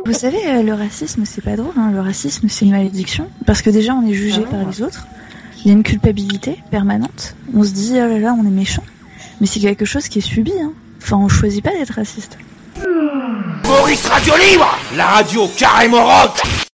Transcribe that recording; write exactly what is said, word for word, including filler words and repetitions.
Vous savez, euh, le racisme, c'est pas drôle, hein. Le racisme, c'est une malédiction. Parce que déjà, on est jugé par les autres. Il y a une culpabilité permanente. On se dit, oh là là, on est méchant. Mais c'est quelque chose qui est subi, hein. Enfin, on choisit pas d'être raciste. Maurice Radio Libre, la radio carrément rock.